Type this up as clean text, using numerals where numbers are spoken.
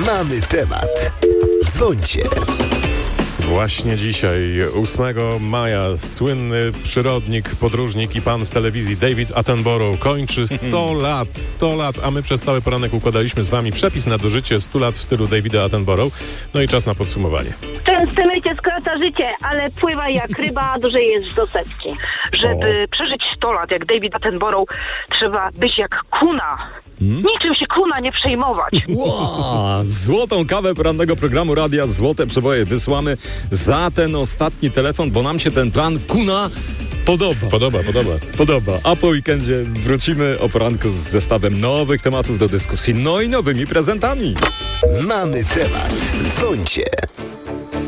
Mamy temat. Dzwońcie. Właśnie dzisiaj, 8 maja, słynny przyrodnik, podróżnik i pan z telewizji David Attenborough kończy 100 lat, 100 lat, a my przez cały poranek układaliśmy z wami przepis na dożycie 100 lat w stylu Davida Attenborough. No i czas na podsumowanie. W tym mycie skraca życie, ale pływa jak ryba, dłużej jest do setki. Żeby przeżyć 100 lat jak David Attenborough, trzeba być jak kuna. Niczym się kuna nie przejmować. Wow, złotą kawę porannego programu Radia Złote Przeboje wysłamy za ten ostatni telefon, bo nam się ten plan kuna podoba. A po weekendzie wrócimy o poranku z zestawem nowych tematów do dyskusji, no i nowymi prezentami. Mamy temat. Dzwońcie.